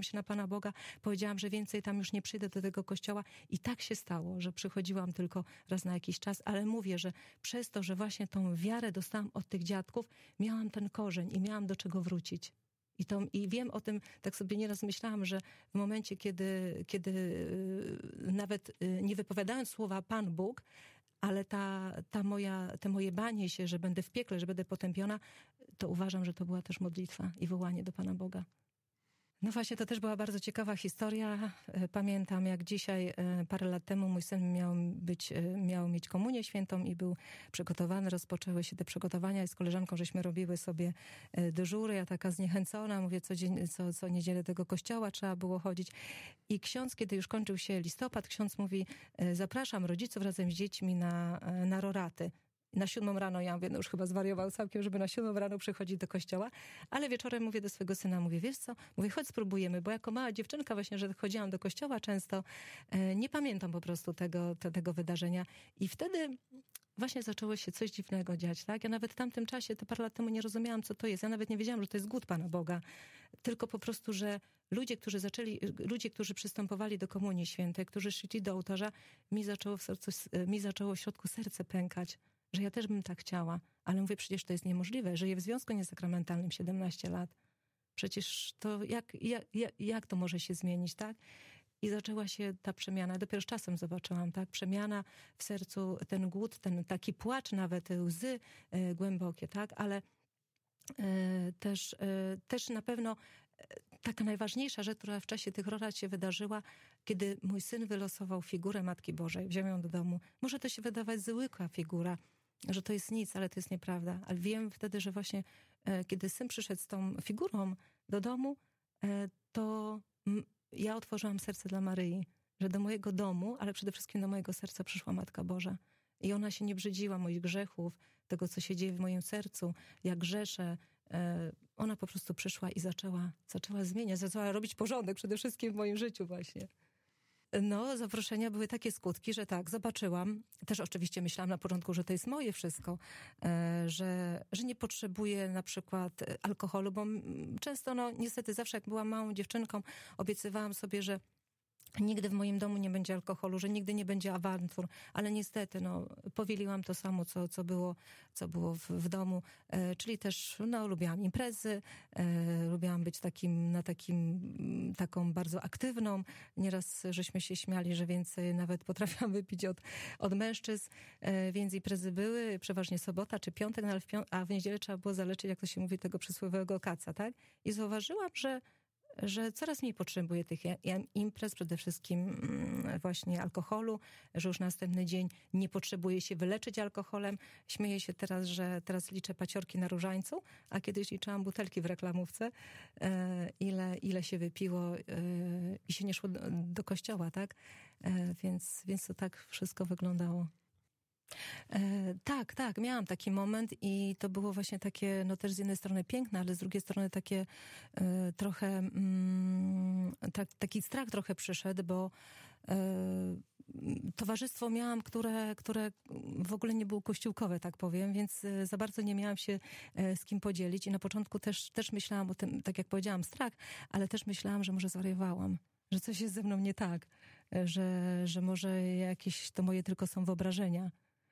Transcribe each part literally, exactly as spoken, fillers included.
się na Pana Boga, powiedziałam, że więcej tam już nie przyjdę do tego kościoła i tak się stało, że przychodziłam tylko raz na jakiś czas, ale mówię, że przez to, że właśnie tą wiarę dostałam od tych dziadków, miałam ten korzeń i miałam do czego wrócić. I, to, I wiem o tym, tak sobie nieraz myślałam, że w momencie, kiedy, kiedy nawet nie wypowiadając słowa Pan Bóg, ale ta, ta moja, te moje banie się, że będę w piekle, że będę potępiona, to uważam, że to była też modlitwa i wołanie do Pana Boga. No właśnie, to też była bardzo ciekawa historia. Pamiętam, jak dzisiaj, parę lat temu mój syn miał być, miał mieć komunię świętą i był przygotowany, rozpoczęły się te przygotowania i z koleżanką żeśmy robiły sobie dyżury. Ja taka zniechęcona, mówię, co, dzień, co, co niedzielę do tego kościoła trzeba było chodzić. I ksiądz, kiedy już kończył się listopad, ksiądz mówi, zapraszam rodziców razem z dziećmi na, na roraty. Na siódmą rano, ja mówię, no już chyba zwariował całkiem, żeby na siódmą rano przychodzić do kościoła, ale wieczorem mówię do swojego syna, mówię, wiesz co, mówię, chodź spróbujemy, bo jako mała dziewczynka właśnie, że chodziłam do kościoła często, e, nie pamiętam po prostu tego, te, tego wydarzenia i wtedy właśnie zaczęło się coś dziwnego dziać, tak? Ja nawet w tamtym czasie, te parę lat temu nie rozumiałam, co to jest. Ja nawet nie wiedziałam, że to jest głód Pana Boga. Tylko po prostu, że ludzie, którzy zaczęli, ludzie, którzy przystępowali do Komunii Świętej, którzy szli do ołtarza, mi zaczęło w sercu, mi zaczęło w środku serce pękać, że ja też bym tak chciała. Ale mówię, przecież to jest niemożliwe. Żyję w związku niesakramentalnym siedemnaście lat. Przecież to jak, jak, jak to może się zmienić, tak? I zaczęła się ta przemiana. Dopiero z czasem zobaczyłam, tak? Przemiana w sercu, ten głód, ten taki płacz nawet, łzy e, głębokie, tak? Ale e, też, e, też na pewno e, taka najważniejsza rzecz, która w czasie tych rorat się wydarzyła, kiedy mój syn wylosował figurę Matki Bożej, wziął ją do domu. Może to się wydawać zwykła figura, że to jest nic, ale to jest nieprawda. Ale wiem wtedy, że właśnie e, kiedy syn przyszedł z tą figurą do domu, e, to m, ja otworzyłam serce dla Maryi, że do mojego domu, ale przede wszystkim do mojego serca przyszła Matka Boża. I ona się nie brzydziła moich grzechów, tego, co się dzieje w moim sercu, jak grzeszę. E, ona po prostu przyszła i zaczęła, zaczęła zmieniać, zaczęła robić porządek przede wszystkim w moim życiu właśnie. No, zaproszenia były takie skutki, że tak, zobaczyłam. Też oczywiście myślałam na początku, że to jest moje wszystko, że, że nie potrzebuję na przykład alkoholu, bo często, no niestety zawsze jak byłam małą dziewczynką, obiecywałam sobie, że nigdy w moim domu nie będzie alkoholu, że nigdy nie będzie awantur, ale niestety, no, powieliłam to samo, co, co było, co było w, w domu, e, czyli też, no, lubiłam imprezy, e, lubiłam być takim, na takim, taką bardzo aktywną. Nieraz żeśmy się śmiali, że więcej nawet potrafiłam wypić od, od mężczyzn, e, więc imprezy były, przeważnie sobota czy piątek, no, ale w pią- a w niedzielę trzeba było zaleczyć, jak to się mówi, tego przysłowiowego kaca, tak? I zauważyłam, że że coraz mniej potrzebuję tych imprez, przede wszystkim właśnie alkoholu, że już następny dzień nie potrzebuję się wyleczyć alkoholem. Śmieję się teraz, że teraz liczę paciorki na różańcu, a kiedyś liczyłam butelki w reklamówce, ile, ile się wypiło i się nie szło do, do kościoła, tak? Więc, więc to tak wszystko wyglądało. E, tak, tak, miałam taki moment i to było właśnie takie, no też z jednej strony piękne, ale z drugiej strony takie e, trochę, mm, tak, taki strach trochę przyszedł, bo e, towarzystwo miałam, które, które w ogóle nie było kościółkowe, tak powiem, więc e, za bardzo nie miałam się e, z kim podzielić i na początku też, też myślałam o tym, tak jak powiedziałam, strach, ale też myślałam, że może zwariowałam, że coś jest ze mną nie tak, że, że może jakieś to moje tylko są wyobrażenia.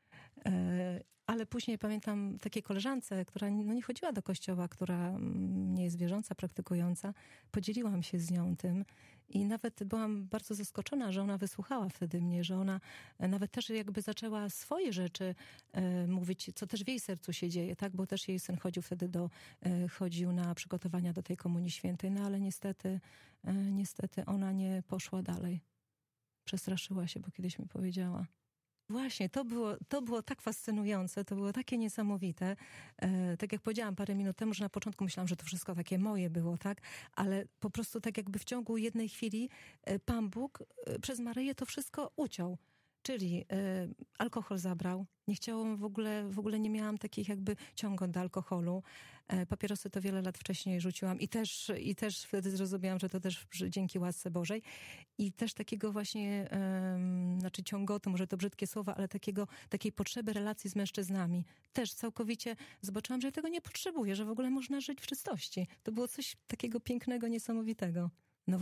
Ale później pamiętam takiej koleżance, która no nie chodziła do kościoła, która nie jest wierząca, praktykująca. Podzieliłam się z nią tym i nawet byłam bardzo zaskoczona, że ona wysłuchała wtedy mnie, że ona nawet też jakby zaczęła swoje rzeczy e, mówić, co też w jej sercu się dzieje, tak? Bo też jej syn chodził wtedy do, e, chodził na przygotowania do tej Komunii Świętej, no ale niestety, e, niestety ona nie poszła dalej. Przestraszyła się, bo kiedyś mi powiedziała. Właśnie, to było, to było tak fascynujące, to było takie niesamowite. E, tak jak powiedziałam parę minut temu, że na początku myślałam, że to wszystko takie moje było, tak? Ale po prostu tak jakby w ciągu jednej chwili e, Pan Bóg e, przez Maryję to wszystko uciął. Czyli e, alkohol zabrał. Nie chciałam w ogóle, w ogóle nie miałam takich jakby ciągąt do alkoholu. E, papierosy to wiele lat wcześniej rzuciłam i też, i też wtedy zrozumiałam, że to też dzięki łasce Bożej. I też takiego właśnie, e, znaczy ciągotu, może to brzydkie słowa, ale takiego, takiej potrzeby relacji z mężczyznami. Też całkowicie zobaczyłam, że ja tego nie potrzebuję, że w ogóle można żyć w czystości. To było coś takiego pięknego, niesamowitego.